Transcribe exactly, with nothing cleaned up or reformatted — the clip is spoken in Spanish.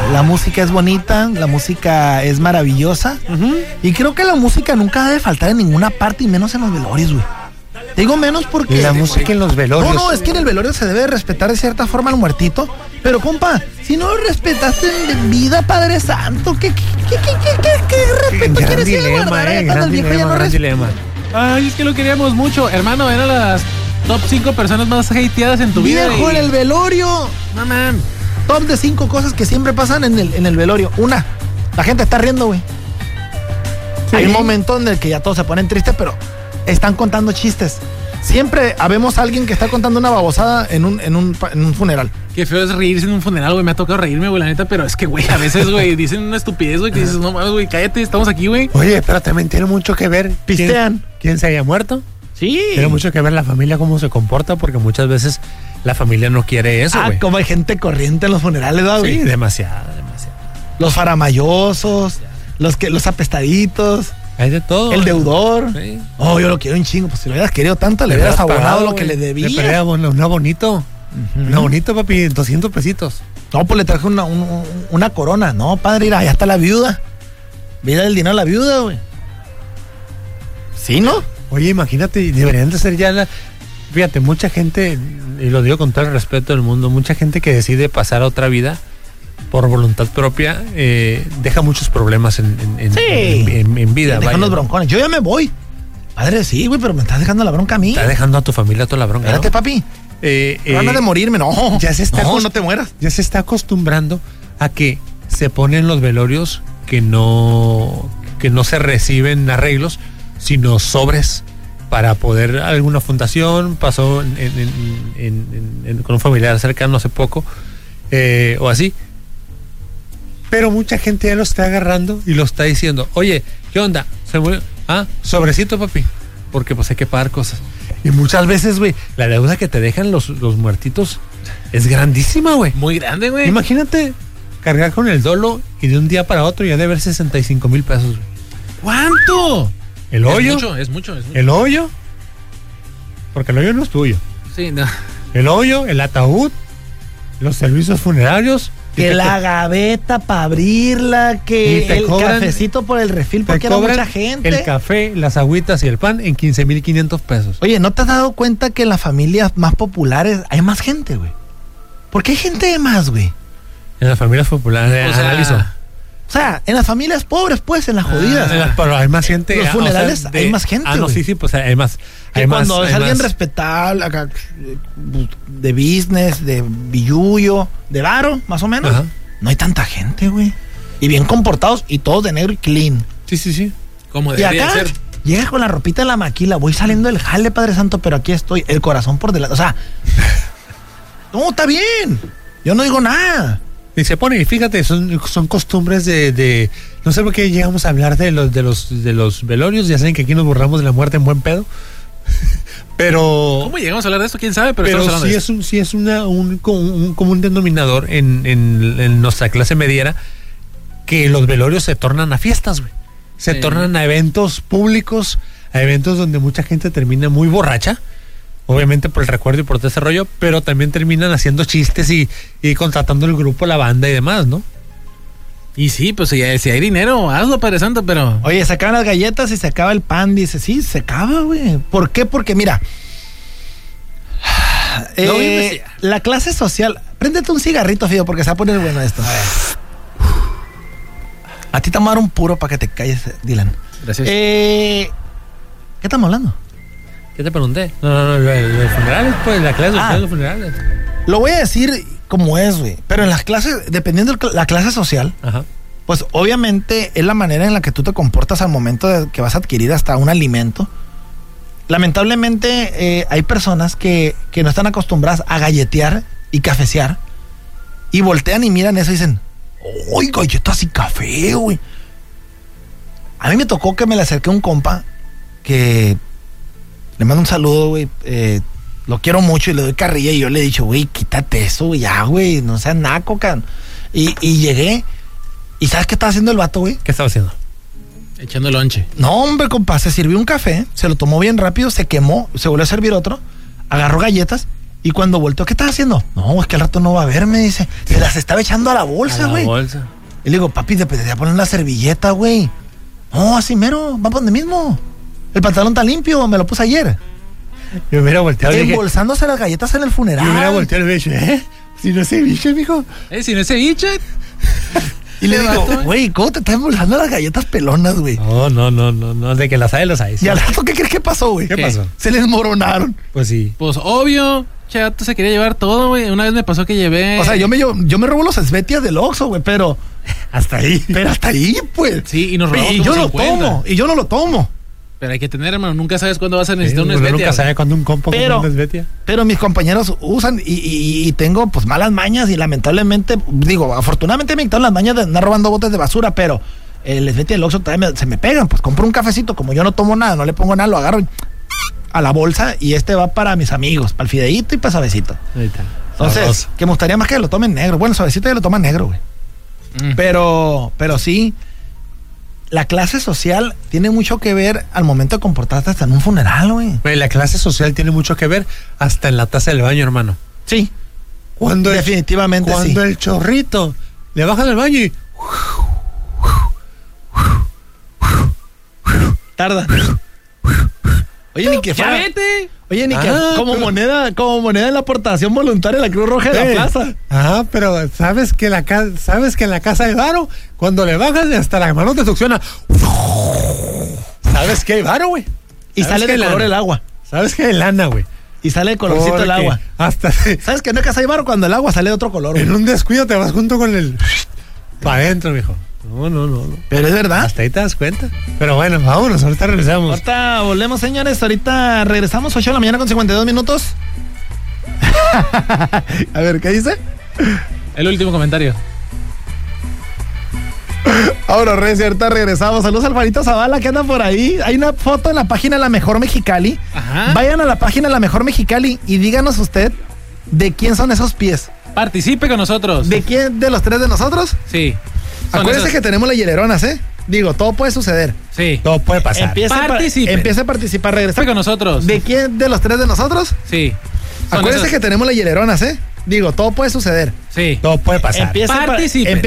la música es bonita, la música es maravillosa. Uh-huh. Y creo que la música nunca debe faltar en ninguna parte, y menos en los velorios, güey. Digo menos porque... La música en los velorios. No, no, es que en el velorio se debe respetar de cierta forma al muertito. Pero, compa, si no lo respetaste en vida, Padre Santo, ¿qué, qué, qué, qué, qué, qué respeto quieres que guardar? Eh, gran dilema, no gran res... dilema. Ay, es que lo queríamos mucho. Hermano, eran las top cinco personas más hateadas en tu Viejo, vida. Viejo, y... en el velorio. No, man. Top de cinco cosas que siempre pasan en el, en el velorio. Una, la gente está riendo, güey. Sí. Hay un momento en el que ya todos se ponen tristes, pero están contando chistes. Siempre habemos a alguien que está contando una babosada en un, en un, en un funeral. Qué feo es reírse en un funeral, güey. Me ha tocado reírme, güey, la neta, pero es que, güey, a veces, güey, dicen una estupidez, güey, que dices, no mames, güey, cállate, estamos aquí, güey. Oye, pero también tiene mucho que ver. Pistean. ¿Quién, quién se haya muerto? Sí. Tiene mucho que ver la familia, cómo se comporta, porque muchas veces la familia no quiere eso, güey. Ah, como hay gente corriente en los funerales, güey. Sí, demasiado, demasiado. Los faramayosos, los que, los apestaditos. Hay de todo. El deudor. Sí. Oh, yo lo quiero un chingo. Pues si lo hubieras querido tanto, le, le hubieras abonado pagado, lo que wey. Le debía. Le perdía una bonito. Uh-huh. Una bonito, papi, doscientos pesitos. No, pues le traje una, un, una corona. No, padre, mira, ya está la viuda. Mira el dinero a la viuda, güey. ¿Sí, no? Oye, imagínate, deberían de ser ya la... Fíjate, mucha gente, y lo digo con todo el respeto del mundo, mucha gente que decide pasar a otra vida por voluntad propia, eh, deja muchos problemas en, en, sí. en, en, en vida. Sí, dejan los broncones. Yo ya me voy. Padre, sí, güey, pero me estás dejando la bronca a mí. Estás dejando a tu familia toda la bronca. Espérate, ¿no? Papi. Eh, eh, Ganas de morirme, no. Ya se está no, acost- no te mueras. Ya se está acostumbrando a que se ponen los velorios que no, que no se reciben arreglos, sino sobres para poder alguna fundación. Pasó en, en, en, en, en, con un familiar cercano hace poco, eh, o así. Pero mucha gente ya lo está agarrando y lo está diciendo, oye, ¿qué onda? Se murió. Ah, sobrecito, papi. Porque pues hay que pagar cosas. Y muchas veces, güey, la deuda que te dejan los, los muertitos es grandísima, güey. Muy grande, güey. Imagínate cargar con el dolo y de un día para otro ya debe haber sesenta y cinco mil pesos, güey. ¿Cuánto? El hoyo. Es mucho, es mucho, es mucho. El hoyo. Porque el hoyo no es tuyo. Sí, no. El hoyo, el ataúd, los servicios funerarios. Que la te... gaveta para abrirla, que el cobran, cafecito por el refil, porque era mucha gente. El café, las agüitas y el pan en quince mil quinientos pesos. Oye, ¿no te has dado cuenta que en las familias más populares hay más gente, güey? ¿Por qué hay gente de más, güey? En las familias populares, o sea, analizo. O sea, en las familias pobres, pues, en las jodidas. Ah, pero hay más gente. Los funerales, o sea, de, hay más gente, Ah, no, wey. sí, sí, pues hay más. Hay más cuando hay es alguien más. respetable, acá, de business, de billuyo, de varo, más o menos, ajá, no hay tanta gente, güey. Y bien comportados y todos de negro y clean. Sí, sí, sí. Como y debería acá, ser. Llega con la ropita de la maquila, voy saliendo del jale, Padre Santo, pero aquí estoy, el corazón por delante. O sea, no, está bien. Yo no digo nada. Y se pone, y fíjate, son, son costumbres de, de, no sé por qué llegamos a hablar de los, de los, de los velorios, ya saben que aquí nos burlamos de la muerte en buen pedo, pero... ¿Cómo llegamos a hablar de esto? ¿Quién sabe? Pero, pero sí, es un, sí es una, un, un común denominador en, en, en nuestra clase mediera, que los velorios se tornan a fiestas, güey. Se sí. tornan a eventos públicos, a eventos donde mucha gente termina muy borracha, obviamente por el recuerdo y por todo ese rollo, pero también terminan haciendo chistes y, y contratando el grupo, la banda y demás, ¿no? Y sí, pues si hay, si hay dinero, hazlo, Padre Santo, pero... Oye, se acaban las galletas y se acaba el pan, dice, sí, se acaba, güey. ¿Por qué? Porque mira, eh, la clase social... Préndete un cigarrito, Fido, porque se va a poner bueno esto. A ver. A ti te vamos a dar un puro para que te calles, Dylan. Gracias. Eh, ¿Qué estamos hablando? ¿Qué te pregunté? No, no, no, los funerales, pues, la clase social de los funerales. Lo voy a decir como es, güey. Pero en las clases, dependiendo de la clase social, ajá, pues obviamente es la manera en la que tú te comportas al momento de que vas a adquirir hasta un alimento. Lamentablemente eh, hay personas que, que no están acostumbradas a galletear y cafecear y voltean y miran eso y dicen, ¡uy, galletas y café, güey! A mí me tocó que me le acerqué a un compa que le mando un saludo, güey, eh, lo quiero mucho y le doy carrilla y yo le he dicho, güey, quítate eso, güey, ya, güey, no seas naco, can. Y, y llegué y ¿sabes qué estaba haciendo el vato, güey? ¿Qué estaba haciendo? Echando lonche. No, hombre, compa, se sirvió un café, se lo tomó bien rápido, se quemó, se volvió a servir otro, agarró galletas Y cuando volteó, ¿qué estás haciendo? No, es que al rato no va a verme, dice. Se las estaba echando a la bolsa, güey. bolsa. Y le digo, papi, te voy a poner una servilleta, güey. No, así mero, va por donde mismo. El pantalón está limpio, me lo puse ayer. Yo hubiera volteado. Embolsándose las galletas en el funeral. Yo hubiera volteado y le dije, ¿eh? Si no es ceviche, mijo. Eh, si no es ceviche. Y le digo, güey, ¿cómo te estás embolsando las galletas pelonas, güey? No, no, no, no, no, de que las hay, las hay. ¿Y al rato qué crees que pasó, güey? ¿Qué, ¿Qué pasó? Se les moronaron. Pues sí. Pues obvio. Chato se quería llevar todo, güey. Una vez me pasó que llevé. O sea, yo me, yo, yo me robo los esvetias del Oxxo, güey, pero. Hasta ahí. Pero hasta ahí, pues. Sí, y nos robamos. Y yo lo tomo, y yo no lo tomo. Pero hay que tener, hermano. Nunca sabes cuándo vas a necesitar sí, un esvetia. Nunca sabes cuándo un compo pero, compra un esvetia. Pero mis compañeros usan y, y, y tengo pues malas mañas y lamentablemente, digo, afortunadamente me quitaron las mañas de andar robando botes de basura, pero el esvetia del Oxxo también me, se me pegan. Pues compro un cafecito, como yo no tomo nada, no le pongo nada, lo agarro y, a la bolsa y este va para mis amigos, para el fideíto y para suavecito. Ahí está. Entonces, Sabroso. Que me gustaría más que lo tomen negro. Bueno, suavecito ya lo toman negro, güey. Mm. Pero, pero sí, la clase social tiene mucho que ver al momento de comportarte hasta en un funeral, güey. La clase social tiene mucho que ver hasta en la taza del baño, hermano. Sí. Cuando definitivamente el, cuando sí. el chorrito le baja del baño y tarda. Oye, ni que fuera. vete. Oye, ni ah, que como pero... moneda, como moneda en la aportación voluntaria de la Cruz Roja de eh, la plaza. Ah, pero sabes que la casa, sabes que en la casa de varo, cuando le bajas hasta la mano te succiona. ¿Sabes que hay varo, güey? Y sale de color lana? El agua. ¿Sabes que hay lana, güey? Y sale de colorcito Porque el agua. Hasta ¿Sabes que no es casa de varo cuando el agua sale de otro color, güey? En un descuido te vas junto con el para adentro, mijo. No, no, no, no. Pero es verdad. Hasta ahí te das cuenta. Pero bueno, vámonos, ahorita regresamos. Ahorita volvemos, señores. Ahorita regresamos, ocho de la mañana con cincuenta y dos minutos. A ver, ¿qué dice? El último comentario. Ahora, Reci, ahorita regresamos. Saludos al Alvarito Zavala que anda por ahí. Hay una foto en la página La Mejor Mexicali. Ajá. Vayan a la página La Mejor Mexicali y díganos usted de quién son esos pies. Participe con nosotros. ¿De quién de los tres de nosotros? Sí. Acuérdense esos... que tenemos las hieleronas, ¿eh? Digo, todo puede suceder. Sí. Todo puede pasar. Empiece, Participe. Pa- empiece a participar. Regresa con nosotros. ¿De quién de los tres de nosotros? Sí. Acuérdense esos... que tenemos las hieleronas, ¿eh? Digo, todo puede suceder. Sí. Todo puede pasar. Empiece Participe. Pa-